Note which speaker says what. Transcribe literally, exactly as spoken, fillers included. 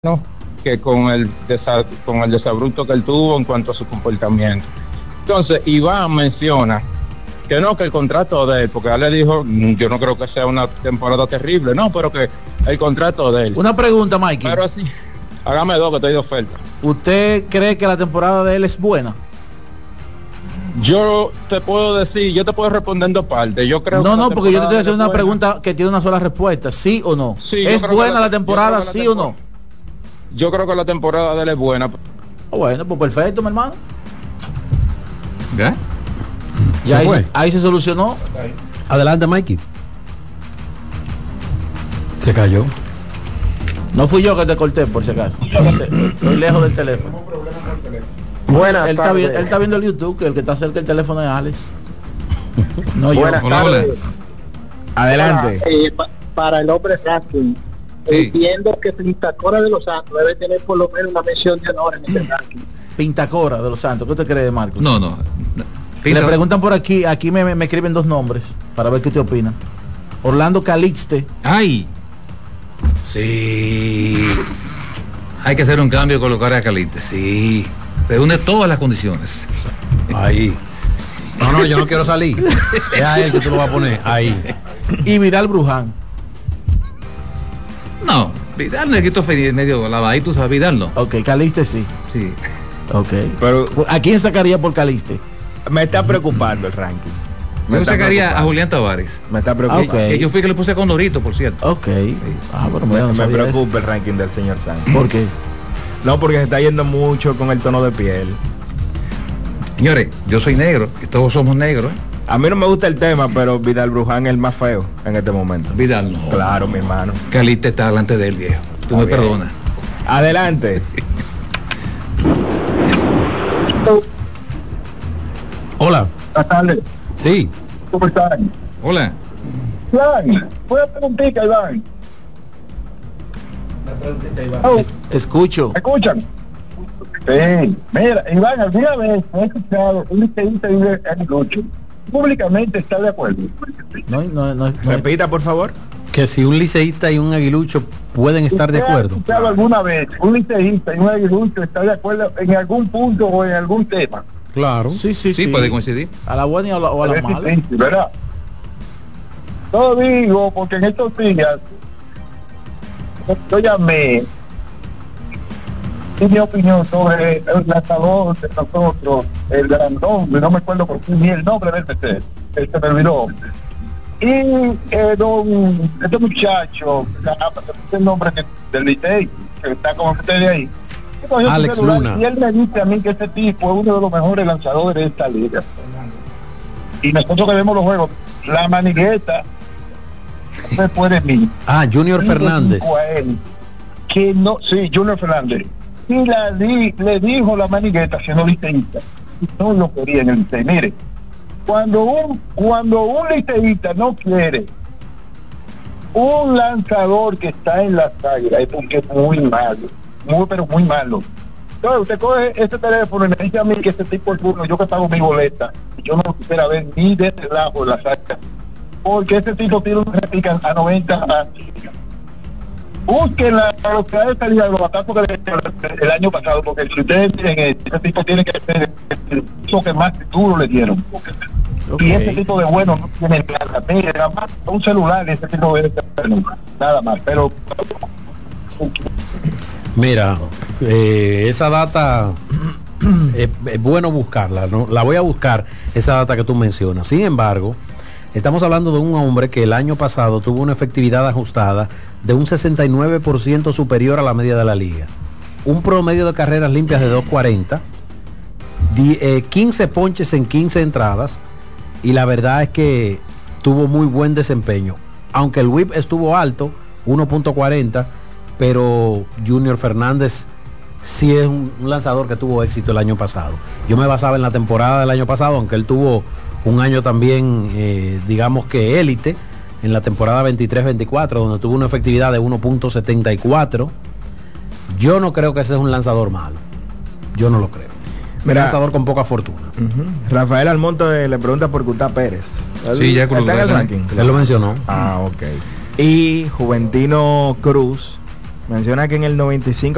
Speaker 1: ¿no? que con el, desa, con el desabrupto que él tuvo en cuanto a su comportamiento. Entonces, Iván menciona que no, que el contrato de él, porque él le dijo, yo no creo que sea una temporada terrible, no, pero que el contrato de él.
Speaker 2: Una pregunta, Mikey.
Speaker 1: Pero así, hágame dos, que estoy de oferta.
Speaker 2: ¿Usted cree que la temporada de él es buena?
Speaker 1: Yo te puedo decir, yo te puedo responder en dos partes. Yo creo
Speaker 2: no,
Speaker 1: que
Speaker 2: no, porque yo te estoy haciendo una
Speaker 1: buena.
Speaker 2: pregunta que tiene una sola respuesta, ¿sí o no?
Speaker 1: Sí,
Speaker 2: ¿Es buena la,
Speaker 1: la
Speaker 2: temporada,
Speaker 1: la
Speaker 2: sí
Speaker 1: temporada,
Speaker 2: o no?
Speaker 1: Yo creo que la temporada de él es buena.
Speaker 2: Bueno, pues perfecto, mi hermano.
Speaker 3: ¿Ya?
Speaker 2: Ya
Speaker 3: ¿Se
Speaker 2: ahí,
Speaker 3: fue?
Speaker 2: se, ahí se solucionó.
Speaker 3: Adelante, Mikey. Se cayó.
Speaker 2: No fui yo que te corté, por si acaso. Estoy lejos del teléfono.
Speaker 4: Buenas
Speaker 2: él, está
Speaker 4: tardes.
Speaker 2: vi- él está viendo el YouTube, que el que está cerca del teléfono es Alex. No yo.
Speaker 4: Buenas
Speaker 3: Hola, hola.
Speaker 4: tardes.
Speaker 3: Adelante.
Speaker 4: Para, eh, pa- para el hombre ranking,
Speaker 3: Sí.
Speaker 4: entiendo que Pintacora de los Santos debe tener por lo menos una mención de honor en este ranking.
Speaker 2: Pintacora de los Santos. ¿Qué usted cree de Marcos?
Speaker 3: No, no.
Speaker 2: Le preguntan por aquí, aquí me, me, me escriben dos nombres para ver qué usted opina. Orlando Calixte.
Speaker 3: ¡Ay! Sí. Hay que hacer un cambio y colocar a Calixte. Sí. Reúne todas las condiciones.
Speaker 5: Ahí. No, no, yo no quiero salir. Es a él que tú lo vas a poner. Ahí.
Speaker 2: Y Vidal Bruján.
Speaker 3: No, Vidal necesito medio lavadito, ¿sabes? Vidal no.
Speaker 2: Ok, Calixte sí.
Speaker 3: Sí.
Speaker 2: Ok.
Speaker 6: Pero
Speaker 2: ¿A quién sacaría por Calixte?
Speaker 6: me está preocupando el ranking. Me
Speaker 3: Yo
Speaker 6: está
Speaker 3: sacaría a
Speaker 6: preocupando.
Speaker 3: Julián Tavares.
Speaker 6: Me está preocupando.
Speaker 2: Ok.
Speaker 3: Que yo fui que le puse con Dorito, por cierto.
Speaker 2: Ok. Ah, bueno,
Speaker 6: Me,
Speaker 2: mira, no
Speaker 6: me
Speaker 2: sabía
Speaker 6: preocupa el ranking del señor Sánchez.
Speaker 2: eso. ¿Por qué?
Speaker 6: No, porque se está yendo mucho con el tono de piel.
Speaker 3: Señores, yo soy negro y todos somos negros. ¿eh?
Speaker 6: A mí no me gusta el tema, pero Vidal Bruján es el más feo en este momento.
Speaker 3: Vidal no.
Speaker 6: Claro, mi hermano.
Speaker 3: Calixte está delante de él, viejo. Tú
Speaker 6: Está
Speaker 3: me
Speaker 6: bien.
Speaker 3: perdonas.
Speaker 6: Adelante.
Speaker 5: Hola.
Speaker 4: Buenas tardes.
Speaker 5: Sí.
Speaker 4: ¿Cómo están?
Speaker 3: Hola.
Speaker 4: Iván, ¿puedo preguntar, Iván? Oh,
Speaker 2: Escucho.
Speaker 4: ¿me escuchan? Sí. Mira, Iván, alguna vez he escuchado un liceísta de un aguilucho públicamente está de acuerdo.
Speaker 2: No, no, no, no.
Speaker 6: Repita, por favor.
Speaker 5: Que si un liceísta y un aguilucho pueden estar de
Speaker 4: ¿Usted ha
Speaker 5: acuerdo.
Speaker 4: escuchado alguna vez un liceísta y un aguilucho está de acuerdo en algún punto o en algún tema?
Speaker 5: Claro.
Speaker 2: Sí, sí,
Speaker 3: Sí,
Speaker 2: sí.
Speaker 3: puede coincidir.
Speaker 2: A la buena y a la, o a la
Speaker 4: Es
Speaker 2: mala.
Speaker 4: difícil, ¿verdad? Lo digo porque en estos días yo llamé y mi opinión sobre el lanzador de nosotros, el grandón, no me acuerdo por qué ni el nombre del P C, él se me olvidó. Y eh, don, este muchacho, el nombre que, del Litey, que está con ustedes ahí, cogió su
Speaker 5: Alex
Speaker 4: celular
Speaker 5: Luna.
Speaker 4: y él me dice a mí que ese tipo es uno de los mejores lanzadores de esta liga. Y nosotros que vemos los juegos, la manigueta no se puede mí.
Speaker 5: Ah, Junior
Speaker 4: Y
Speaker 5: Fernández.
Speaker 4: le dijo a él que no, sí, Junior Fernández. Y la di, le dijo la manigueta, siendo liceísta, y no lo quería en el licey. Mire, cuando un, cuando un liceísta no quiere un lanzador que está en la águilas, es porque es muy malo, muy pero muy malo. Entonces usted coge ese teléfono y me dice a mí que ese tipo es uno, yo que pago mi boleta, yo no lo quisiera ver ni de relajo en la saca, porque ese tipo tiene un réplica a noventa a busquen la velocidad de salida de los batazos que le dieron el año pasado, porque si ustedes miren, ese tipo tiene que ser eso que más duro le dieron.
Speaker 2: Ok.
Speaker 4: Y ese tipo de bueno no tiene nada, mire, nada más un celular y ese tipo de nada más, pero
Speaker 5: Mira, eh, esa data es, es bueno buscarla, ¿no? La voy a buscar, esa data que tú mencionas. Sin embargo, estamos hablando de un hombre que el año pasado tuvo una efectividad ajustada de un sesenta y nueve por ciento superior a la media de la liga. Un promedio de carreras limpias de dos cuarenta, di- eh, quince ponches en quince entradas, y la verdad es que tuvo muy buen desempeño. Aunque el whip estuvo alto, uno punto cuarenta, pero Junior Fernández sí es un, un lanzador que tuvo éxito el año pasado. Yo me basaba en la temporada del año pasado, aunque él tuvo un año también, eh, digamos que élite, en la temporada veintitrés veinticuatro, donde tuvo una efectividad de uno punto setenta y cuatro. Yo no creo que ese es un lanzador malo. Yo no lo creo.
Speaker 6: Mira,
Speaker 5: un lanzador con poca fortuna.
Speaker 6: Uh-huh. Rafael Almonte le pregunta por Cutá Pérez. ¿Él
Speaker 3: Sí, ya
Speaker 6: está en el
Speaker 3: ya-
Speaker 6: ranking?
Speaker 5: Él lo mencionó.
Speaker 6: Ah, ok. Y Juventino Cruz menciona que en el noventa y cinco